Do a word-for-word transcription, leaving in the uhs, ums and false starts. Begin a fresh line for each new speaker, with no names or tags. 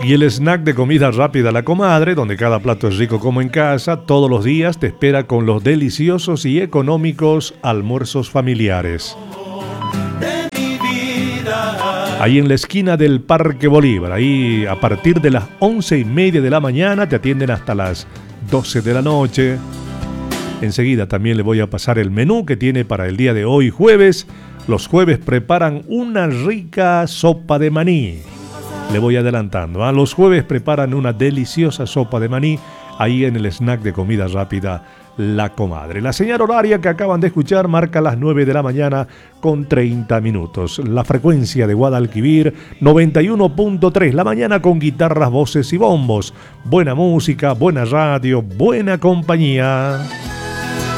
Y el snack de comida rápida La Comadre, donde cada plato es rico como en casa, todos los días te espera con los deliciosos y económicos almuerzos familiares. Ahí en la esquina del Parque Bolívar, ahí a partir de las once y media de la mañana te atienden hasta las doce de la noche. Enseguida también le voy a pasar el menú que tiene para el día de hoy jueves. Los jueves preparan una rica sopa de maní. Le voy adelantando. ¿eh? Los jueves preparan una deliciosa sopa de maní ahí en el snack de comida rápida La Comadre. La señal horaria que acaban de escuchar marca las nueve de la mañana con treinta minutos. La frecuencia de Guadalquivir noventa y uno punto tres. La mañana con guitarras, voces y bombos. Buena música, buena radio, buena compañía.